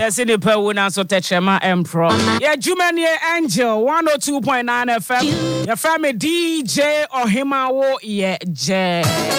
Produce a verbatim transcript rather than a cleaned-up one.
Yes, in the Pewuna so Techema Empro. Yeah, Jumani Angel one oh two point nine F M. Your family D J or Himawo, yeah, J.